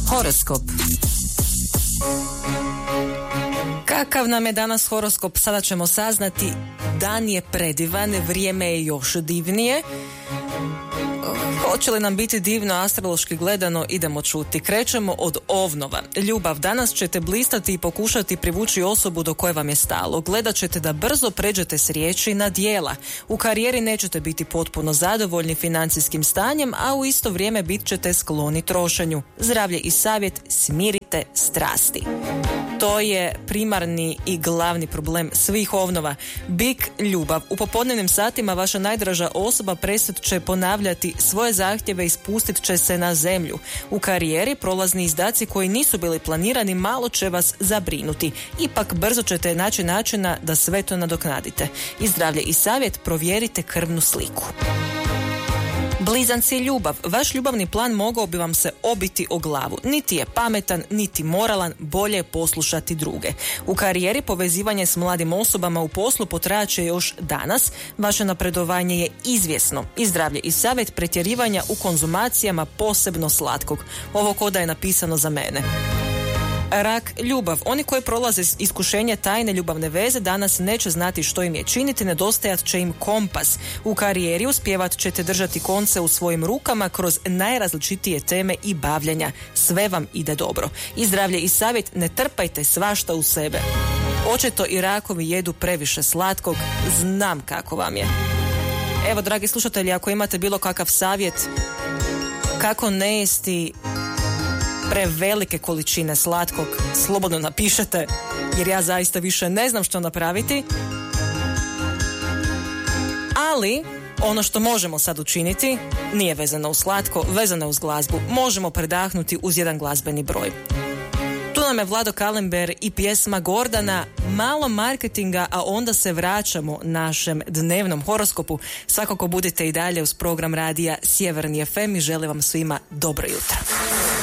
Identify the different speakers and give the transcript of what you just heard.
Speaker 1: Horoskop. Kakav nam je danas horoskop, sada ćemo saznati. Dan je predivan, vrijeme je još divnije. Hoće li nam biti divno astrološki gledano, idemo čuti. Krećemo od Ovnova. Ljubav, danas ćete blistati i pokušati privući osobu do koje vam je stalo. Gledat ćete da brzo pređete s riječi na djela. U karijeri nećete biti potpuno zadovoljni financijskim stanjem, a u isto vrijeme bit ćete skloni trošenju. Zdravlje i savjet, smirite strasti. To je primarni i glavni problem svih Ovnova. Bik, ljubav. U popodnevnim satima vaša najdraža osoba prestat će ponavljati svoje zahtjeve i spustit će se na zemlju. U karijeri prolazni izdaci koji nisu bili planirani malo će vas zabrinuti. Ipak brzo ćete naći načina da sve to nadoknadite. I zdravlje i savjet, provjerite krvnu sliku. Blizanci, ljubav. Vaš ljubavni plan mogao bi vam se obiti o glavu. Niti je pametan, niti moralan, bolje je poslušati druge. U karijeri povezivanje s mladim osobama u poslu potrajaće još danas. Vaše napredovanje je izvjesno. I zdravlje i savjet, pretjerivanja u konzumacijama, posebno slatkog. Ovo koda je napisano za mene. Rak, ljubav. Oni koji prolaze iskušenje tajne ljubavne veze danas neće znati što im je činiti, nedostajat će im kompas. U karijeri uspijevat ćete držati konce u svojim rukama kroz najrazličitije teme i bavljenja. Sve vam ide dobro. I zdravlje i savjet, ne trpajte svašta u sebe. Očito i rakovi jedu previše slatkog, znam kako vam je. Evo, dragi slušatelji, ako imate bilo kakav savjet kako ne jesti prevelike količine slatkog, slobodno napišete, jer ja zaista više ne znam što napraviti. Ali ono što možemo sad učiniti nije vezano uz slatko, vezano uz glazbu. Možemo predahnuti uz jedan glazbeni broj. Tu nam je Vlado Kalember i pjesma Gordana, malo marketinga, a onda se vraćamo našem dnevnom horoskopu. Svakako budite i dalje uz program radija Sjeverni FM i želim vam svima dobro jutro.